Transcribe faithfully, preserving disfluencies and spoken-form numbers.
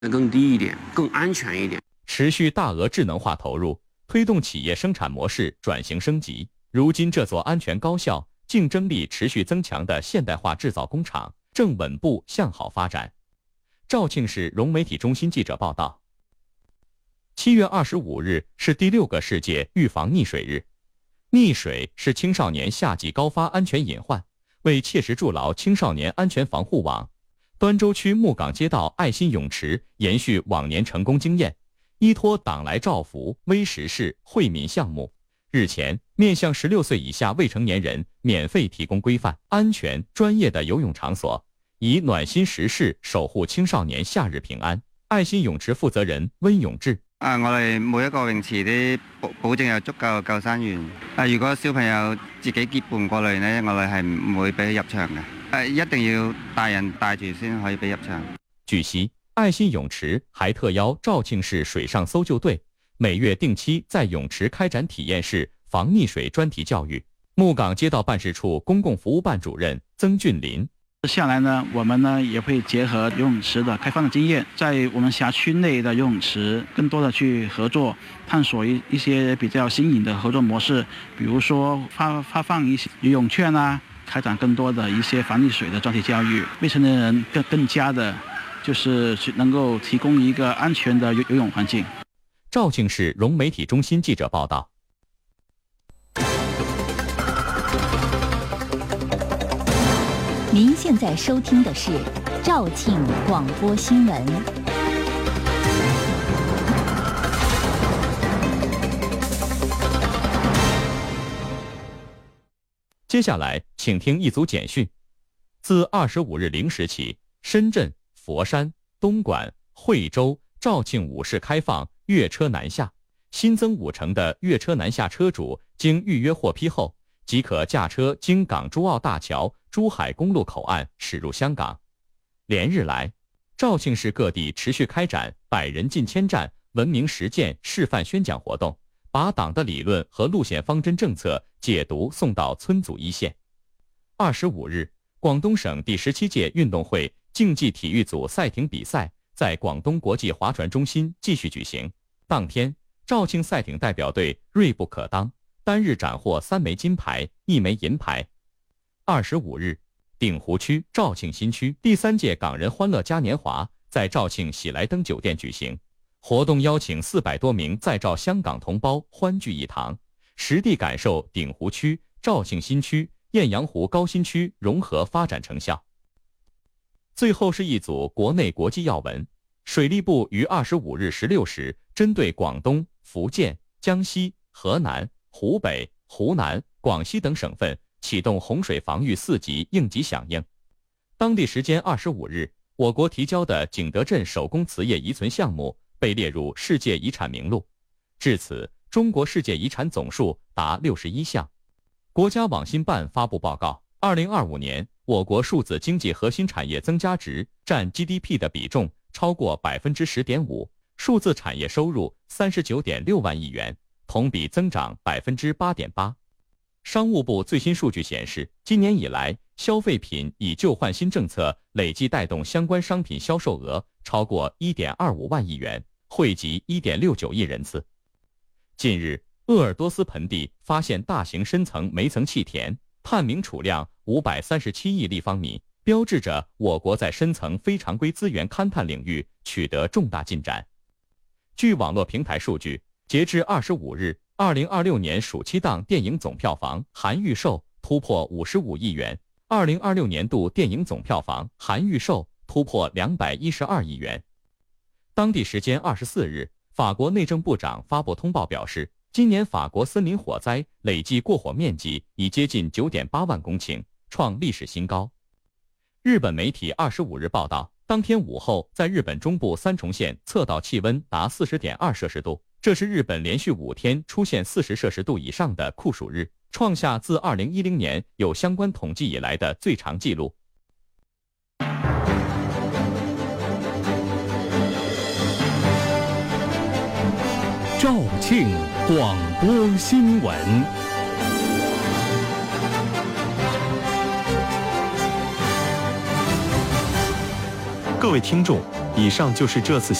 更低一点，更安全一点。 持续大额智能化投入，推动企业生产模式转型升级。如今，这座安全高效、竞争力持续增强的现代化制造工厂正稳步向好发展。肇庆市融媒体中心记者报道。七月二十五日是第六个世界预防溺水日。溺水是青少年夏季高发安全隐患，为切实筑牢青少年安全防护网，端州区木岗街道爱心泳池延续往年成功经验，依托党来照福微时事惠民项目，日前面向十六岁以下未成年人免费提供规范、安全、专业的游泳场所，以暖心时事守護青少年夏日平安。愛心泳池負責人温永志： 啊，我哋每一個泳池啲保保證有足夠救生員。啊，如果小朋友自己結伴過嚟呢，我哋係唔會俾佢入場嘅。誒，一定要大人帶住先可以俾入場。 據悉，愛心泳池還特邀肇慶市水上搜救隊，每月定期在泳池開展體驗式防溺水專題教育。木岗街道辦事處公共服務辦主任曾俊林： 接下來呢，我們呢也會結合游泳池的開放的經驗，在我們轄區內的游泳池更多的去合作，探索一一些比較新穎的合作模式，比如說發發放一些游泳券啊，開展更多的一些防溺水的專題教育，未成年人更更加的，就是能夠提供一個安全的游游泳環境。 肇慶市融媒體中心記者報道。 您現在收聽的是肇慶廣播新聞。 接下來，請聽一組簡訊。自二十五日零時起，深圳、佛山、東莞、惠州、肇慶五市開放粵車南下，新增五成的粵車南下車主經預約獲批後，即可駕車經港珠澳大橋珠海公路口岸駛入香港。連日來，肇慶市各地持續開展百人進千站文明實踐示範宣講活動，把黨的理論和路線方針政策解讀送到村組一線。二十五日，廣東省第十七屆運動會競技體育組賽艇比賽在廣東國際划船中心繼續舉行。當天，肇慶賽艇代表隊銳不可當，單日斬獲三枚金牌，一枚銀牌。二十五日，鼎湖區肇慶新區第三屆港人歡樂嘉年華在肇慶喜來登酒店舉行，活動邀請四百多名在肇香港同胞歡聚一堂，實地感受鼎湖區、肇慶新區、雁陽湖高新區融合發展成效。最後是一組國內國際要聞。水利部於二十五日十六時針對廣東、福建、江西、河南、湖北、湖南、廣西等省份啟動洪水防禦四級應急響應。當地時間二十五日，我國提交的景德鎮手工瓷業遺存項目被列入世界遺產名錄。至此，中國世界遺產總數達六十一項。國家網信辦發布報告，二零二五年，我國數字經濟核心產業增加值佔 G D P 的比重超過百分之十點五，數字產業收入三十九點六萬億元，同比增長百分之八點八。商務部最新數據顯示，今年以來，消費品以舊換新政策累計帶動相關商品銷售額超過一點二五萬億元，惠及一點六九億人次。近日，鄂爾多斯盆地發現大型深層煤層氣田，探明儲量五百三十七億立方米，標誌着我國在深層非常規資源勘探領域取得重大進展。據網絡平台數據，截至二十五日，二零二六年暑期檔電影總票房含預售突破五十五億元，二零二六年度電影總票房含預售突破兩百一十二億元。當地時間二十四日，法國內政部長發布通報表示，今年法國森林火災累計過火面積已接近九點八萬公頃，創歷史新高。日本媒體二十五日報道，當天午後，在日本中部三重縣測到氣溫達四十點二攝氏度，這是日本連續五天出現四十攝氏度以上的酷暑日，創下自二零一零年有相關統計以來的最長紀錄。 肇慶廣播新聞。各位聽眾， 以上就是这次